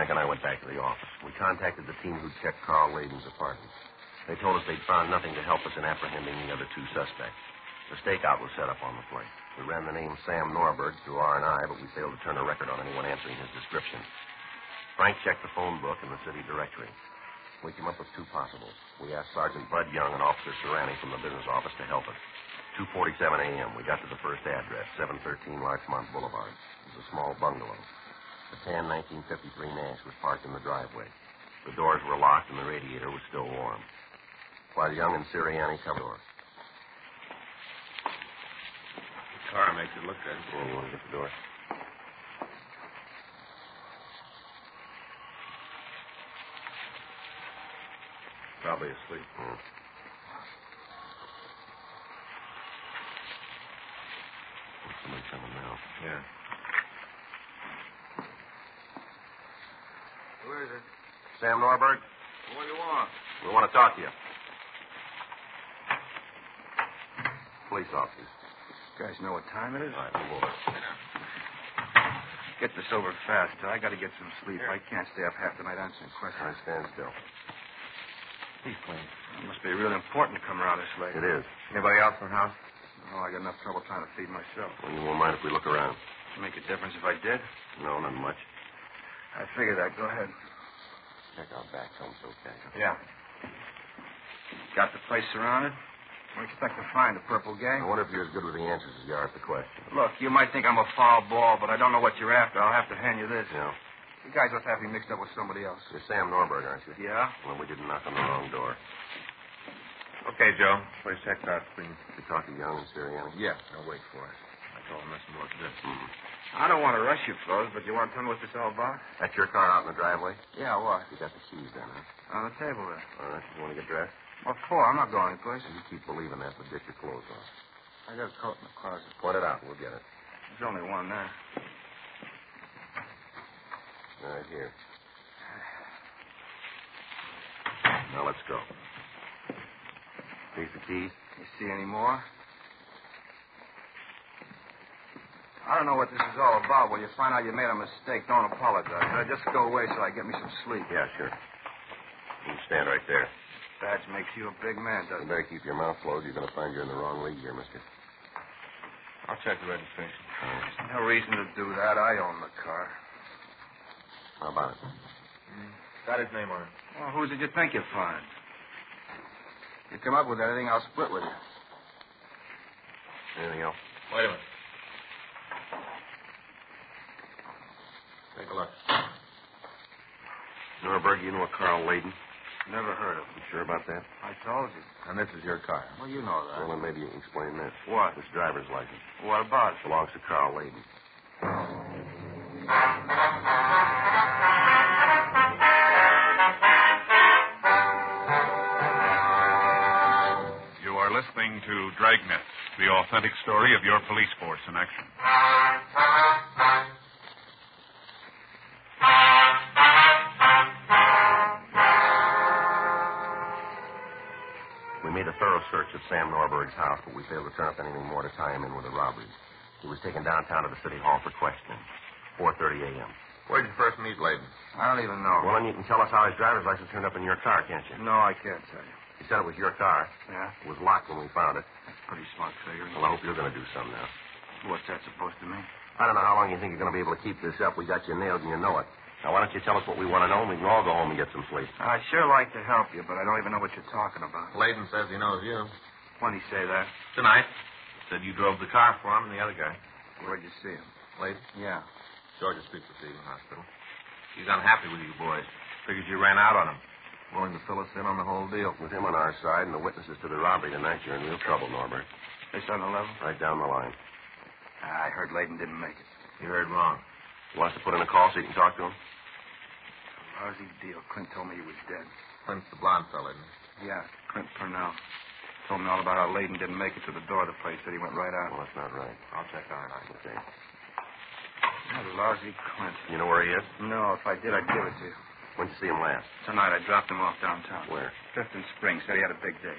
Frank and I went back to the office. We contacted the team who'd checked Carl Layden's apartment. They told us they'd found nothing to help us in apprehending the other two suspects. The stakeout was set up on the place. We ran the name Sam Norberg through R&I, but we failed to turn a record on anyone answering his description. Frank checked the phone book and the city directory. We came up with two possibles. We asked Sergeant Bud Young and Officer Serrani from the business office to help us. 2:47 a.m., we got to the first address, 713 Larchmont Boulevard. It was a small bungalow. The tan 1953 Nash was parked in the driveway. The doors were locked and the radiator was still warm. While Young and Sirianni covered the door. The car makes it look good. Oh, you want to get the door? Probably asleep. Somebody's coming now. Yeah. Who is it? Sam Norberg, What do you want? we want to talk to you. Police officers. You guys know what time it is? All right, move over. Get this over fast. I got to get some sleep. I can't stay up half the night answering All right, questions. stand still. He's clean. It must be really important to come around this late. It is. Anybody else in the house? Oh, I got enough trouble trying to feed myself. Well, you won't mind if we look around? Make a difference if I did? No, not much. I figure that. Go ahead. Check out back. Tell them it's okay. Yeah. Got the place surrounded? What do you expect to find? The purple gang? I wonder if you're as good with the answers as you are at the question. Look, you might think I'm a foul ball, but I don't know what you're after. I'll have to hand you this. Yeah. You guys must have me mixed up with somebody else. You're Sam Norberg, aren't you? Yeah? Well, we didn't knock on the wrong door. Okay, Joe. Place checked out, please. You talk to Young and Sirianni? Yeah, I'll wait for us. I told him this and look good. Mm-hmm. I don't want to rush you, fellas, but you want to tell me what this all about? That's your car out in the driveway? Yeah, what? You got the keys then, huh? On the table there. All right. You want to get dressed? What for? I'm not going anyplace. You keep believing that, but get your clothes on. I got a coat in the closet. Point it out. We'll get it. There's only one there. Right here. Now let's go. Here's the keys. You see any more? I don't know what this is all about. When you find out you made a mistake, don't apologize. Just go away so I get me some sleep. Yeah, sure. You can stand right there. Badge makes you a big man, You doesn't it? better keep your mouth closed. You're going to find you're in the wrong league here, mister. I'll check the registration. No reason to do that. I own the car. How about it? Got his name on it. Well, who did you think you'd find? You come up with anything, I'll split with you. Anything else? Wait a minute. Take a look. Norberg, you know a Carl Layden? Never heard of him. You sure about that? I told you. And this is your car. Well, you know that. Well, then maybe you can explain this. What? This driver's license What about it? belongs to Carl Layden. You are listening to Dragnet, the authentic story of your police force in action. We made a thorough search of Sam Norberg's house, but we failed to turn up anything more to tie him in with the robbery. He was taken downtown to the city hall for questioning. 4:30 a.m. Where'd you first meet Layden? I don't even know. Well, then you can tell us how his driver's license turned up in your car, can't you? No, I can't tell you. You said it was your car. Yeah? It was locked when we found it. That's pretty smart figuring. Well, I hope you're going to do something now. What's that supposed to mean? I don't know how long you think you're going to be able to keep this up. We got you nailed and you know it. Now, why don't you tell us what we want to know and we can all go home and get some sleep. I'd sure like to help you, but I don't even know what you're talking about. Layden says he knows you. When'd he say that? Tonight. Said you drove the car for him and the other guy. Where'd you see him? Layden? Yeah. Georgia Street Receiving Hospital. He's unhappy with you boys. Figures you ran out on him. Willing to fill us in on the whole deal. With him on our side and the witnesses to the robbery tonight, you're in real trouble, Norbert. This on the level? Right down the line. I heard Layden didn't make it. You heard wrong. You want us to put in a call so you can talk to him? Lousy deal. Clint told me he was dead. Clint's the blonde fella, isn't he? Yeah, Clint Purnell. Told me all about how Layden didn't make it to the door of the place. Said he went right out. Well, that's not right. I'll check on it. Okay. That lousy Clint. You know where he is? No, if I did, I'd give it to you. When'd you see him last? Tonight, I dropped him off downtown. Where? Clifton Springs. Said he had a big day.